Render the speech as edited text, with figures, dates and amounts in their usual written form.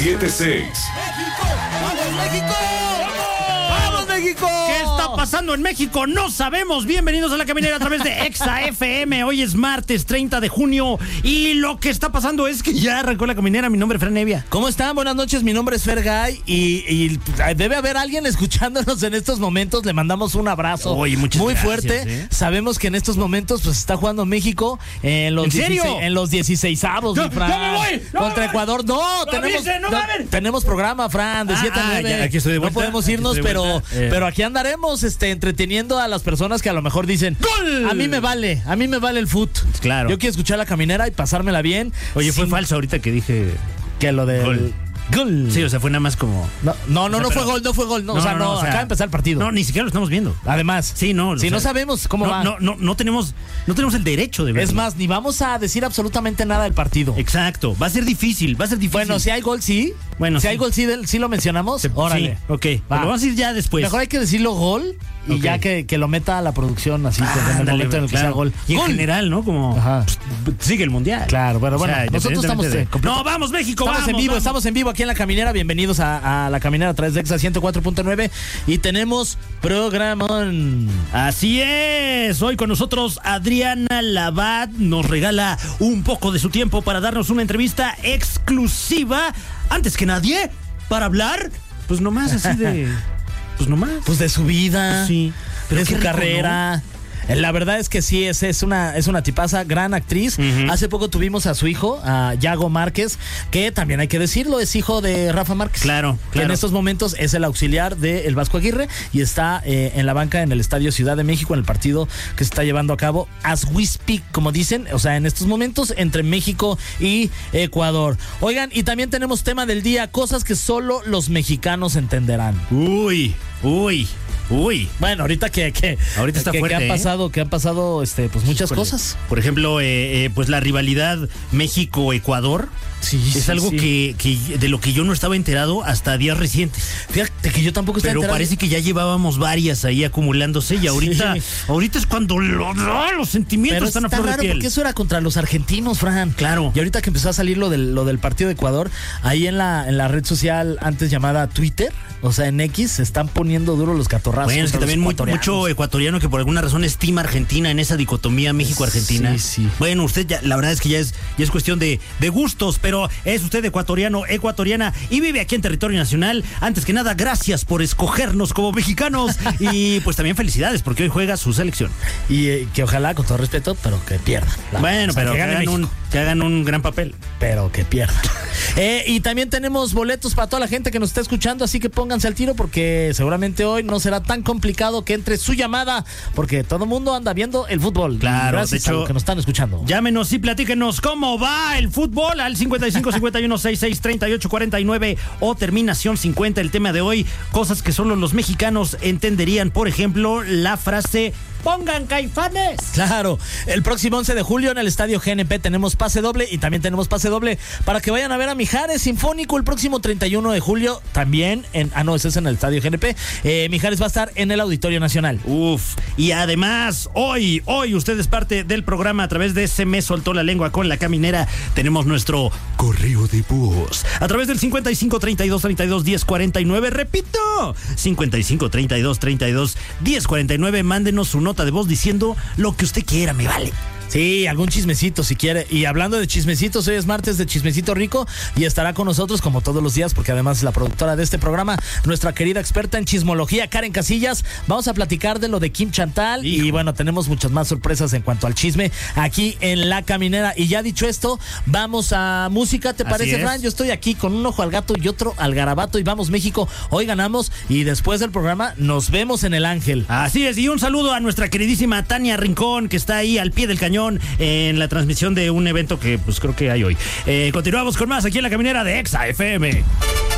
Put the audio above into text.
976. ¡México! ¡Vamos, México! ¡Vamos, México! ¿Qué está pasando en México? No sabemos. Bienvenidos a La Caminera a través de Exa FM. Hoy es martes 30 de junio y lo que está pasando es que ya arrancó La Caminera. Mi nombre es Fran Evia. ¿Cómo están? Buenas noches, mi nombre es Fergay y debe haber alguien escuchándonos en estos momentos. Le mandamos un abrazo muy gracias, fuerte. Sabemos que en estos momentos pues está jugando México en los 16avos, mi Fran. ¡Ya me voy! Contra Ecuador. No, tenemos programa, Fran, de 7 a 9. Ya, aquí estoy de vuelta. No podemos irnos, pero aquí andaremos entreteniendo a las personas que a lo mejor dicen ¡Gol! A mí me vale el fut. Claro. Yo quiero escuchar La Caminera y pasármela bien. Oye, fue falso ahorita que dije que lo del gol. Sí, o sea, fue nada más como... No fue gol. No, acaba de empezar el partido. No, ni siquiera lo estamos viendo. Además. Sí, no. Si no sabemos cómo va. No tenemos el derecho de verlo. Es más, ni vamos a decir absolutamente nada del partido. Exacto. Va a ser difícil. Bueno, si hay gol, sí. Bueno, si hay gol, sí lo mencionamos. Órale. Sí, ok. Lo vamos a decir ya después. Mejor hay que decirlo gol y ya que lo meta a la producción así, en el momento en el que sea gol. Y en general, ¿no? Como sigue el mundial. Claro, pero bueno, nosotros estamos... No, vamos, México, estamos en vivo aquí en La Caminera. Bienvenidos a La Caminera a través de Exa 104.9 y tenemos programón. Así es. Hoy con nosotros Adriana Labat nos regala un poco de su tiempo para darnos una entrevista exclusiva. Antes que nadie, para hablar, pues nomás así de... Pues de su vida, sí, de su carrera, ¿no? La verdad es que sí, es una tipaza, gran actriz. Hace poco tuvimos a su hijo, a Yago Márquez, que también hay que decirlo, es hijo de Rafa Márquez. Claro. Que en estos momentos es el auxiliar de El Vasco Aguirre y está en la banca en el Estadio Ciudad de México en el partido que se está llevando a cabo as we speak, como dicen, o sea, en estos momentos entre México y Ecuador. Oigan, y también tenemos tema del día, cosas que solo los mexicanos entenderán. Uy. Bueno, ahorita está fuerte, que han pasado pues muchas cosas. Por ejemplo, pues la rivalidad México-Ecuador. Sí, es algo que de lo que yo no estaba enterado hasta días recientes. Fíjate que yo tampoco estaba enterado. Pero parece que ya llevábamos varias ahí acumulándose y ahorita es cuando los sentimientos están a flor de piel. Porque eso era contra los argentinos, Fran. Claro. Y ahorita que empezó a salir lo del partido de Ecuador, ahí en la red social antes llamada Twitter, o sea, en X, se están poniendo duro los catorrazos. Bueno, es que también mucho ecuatoriano que por alguna razón estima a Argentina en esa dicotomía México-Argentina. Sí. Bueno, usted ya, la verdad es que ya es cuestión de gustos, pero es usted ecuatoriana y vive aquí en territorio nacional. Antes que nada, gracias por escogernos como mexicanos y pues también felicidades porque hoy juega su selección. Y que ojalá, con todo respeto, pero que pierdan. Bueno, pero que hagan un gran papel. Pero que pierdan. Y también tenemos boletos para toda la gente que nos está escuchando, así que pónganse al tiro porque seguramente hoy no será tan complicado que entre su llamada, porque todo el mundo anda viendo el fútbol. Claro, gracias de hecho, a los que nos están escuchando. Llámenos y platíquenos cómo va el fútbol al 55-51-66-38-49 o terminación 50. El tema de hoy, cosas que solo los mexicanos entenderían. Por ejemplo, la frase ¡pongan Caifanes! Claro, el próximo 11 de julio en el Estadio GNP tenemos pase doble y también tenemos pase doble para que vayan a ver a Mijares Sinfónico el próximo 31 de julio también ese es en el Estadio GNP. Mijares va a estar en el Auditorio Nacional. Y además, hoy usted es parte del programa a través de Se Me Soltó la Lengua con La Caminera. Tenemos nuestro correo de voz a través del 55-32-32-1049. Repito, 55-32-32-1049. Mándenos su nota de voz diciendo lo que usted quiera, me vale. Sí, algún chismecito si quiere. Y hablando de chismecitos, hoy es martes de Chismecito Rico y estará con nosotros como todos los días, porque además es la productora de este programa, nuestra querida experta en chismología, Karen Casillas. Vamos a platicar de lo de Kim Chantal y bueno, tenemos muchas más sorpresas en cuanto al chisme aquí en La Caminera. Y ya dicho esto, vamos a música, ¿te parece, Fran? Yo estoy aquí con un ojo al gato y otro al garabato y vamos México, hoy ganamos y después del programa nos vemos en el Ángel. Así es, y un saludo a nuestra queridísima Tania Rincón, que está ahí al pie del cañón en la transmisión de un evento que pues creo que hay hoy. Continuamos con más aquí en La Caminera de Exa FM.